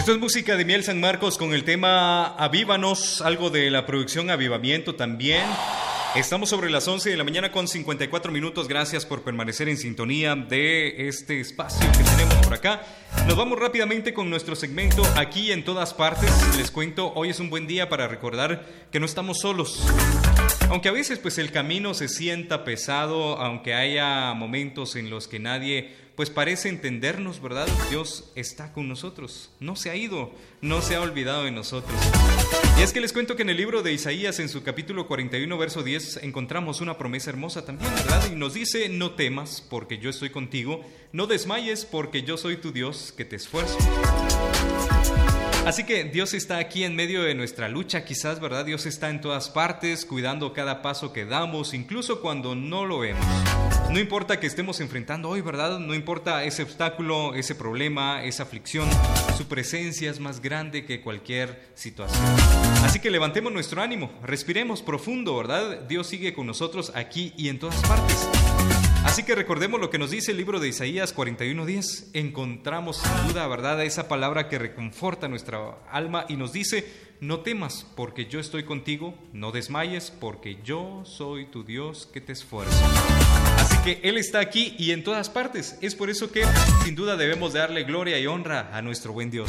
Esto es música de Miel San Marcos con el tema Avívanos, algo de la producción Avivamiento también. Estamos sobre las 11 de la mañana con 54 minutos. Gracias por permanecer en sintonía de este espacio que tenemos por acá. Nos vamos rápidamente con nuestro segmento Aquí en Todas Partes. Les cuento, hoy es un buen día para recordar que no estamos solos. Aunque a veces pues el camino se sienta pesado, aunque haya momentos en los que nadie pues parece entendernos, ¿verdad? Dios está con nosotros, no se ha ido, no se ha olvidado de nosotros. Y es que les cuento que en el libro de Isaías, en su capítulo 41, verso 10, encontramos una promesa hermosa también, ¿verdad? Y nos dice, no temas, porque yo estoy contigo, no desmayes, porque yo soy tu Dios, que te esfuerzo. Así que Dios está aquí en medio de nuestra lucha, quizás, ¿verdad? Dios está en todas partes, cuidando cada paso que damos, incluso cuando no lo vemos. No importa que estemos enfrentando hoy, ¿verdad? No importa ese obstáculo, ese problema, esa aflicción, su presencia es más grande que cualquier situación. Así que levantemos nuestro ánimo, respiremos profundo, ¿verdad? Dios sigue con nosotros aquí y en todas partes. Así que recordemos lo que nos dice el libro de Isaías 41:10. Encontramos sin duda, ¿verdad?, esa palabra que reconforta nuestra alma y nos dice, no temas porque yo estoy contigo, no desmayes porque yo soy tu Dios que te esfuerzo. Así que Él está aquí y en todas partes. Es por eso que sin duda debemos darle gloria y honra a nuestro buen Dios.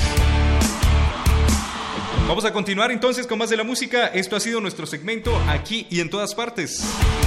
Vamos a continuar entonces con más de la música. Esto ha sido nuestro segmento Aquí y en Todas Partes.